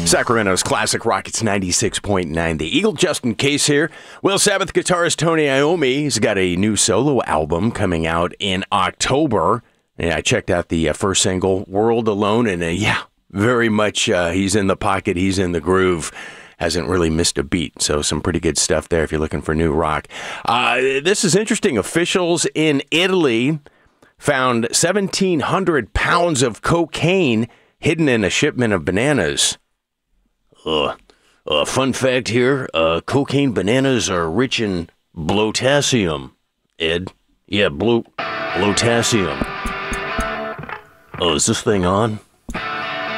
Sacramento's Classic Rockets 96.9. The Eagle, Justin Case here. Will Sabbath guitarist Tony Iommi has got a new solo album coming out in October. And I checked out the first single, World Alone, and very much he's in the pocket, he's in the groove. Hasn't really missed a beat, so some pretty good stuff there if you're looking for new rock. This is interesting. Officials in Italy found 1,700 pounds of cocaine hidden in a shipment of bananas. Fun fact here, cocaine bananas are rich in blotassium, Ed. Yeah, blotassium. Oh, is this thing on?